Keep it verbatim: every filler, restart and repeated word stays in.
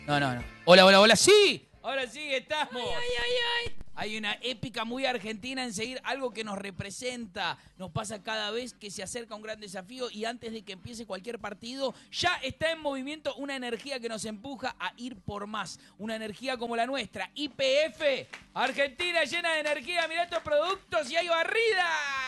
No, no, no. Hola, hola, hola. ¡Sí! Ahora sí estamos. Ay, ay, ay, ay. Hay una épica muy argentina en seguir algo que nos representa. Nos pasa cada vez que se acerca un gran desafío y antes de que empiece cualquier partido, ya está en movimiento una energía que nos empuja a ir por más. Una energía como la nuestra. Y P F, Argentina llena de energía. Mirá estos productos y hay barrida.